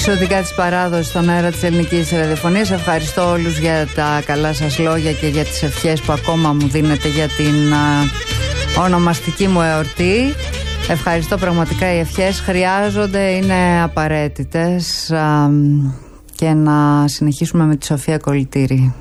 Εξωτικά της παράδοσης στον αέρα της ελληνικής ραδιοφωνίας. Ευχαριστώ όλους για τα καλά σας λόγια και για τις ευχές που ακόμα μου δίνετε για την ονομαστική μου εορτή. Ευχαριστώ, πραγματικά οι ευχές χρειάζονται, είναι απαραίτητες. Και να συνεχίσουμε με τη Σοφία Κολυτήρη.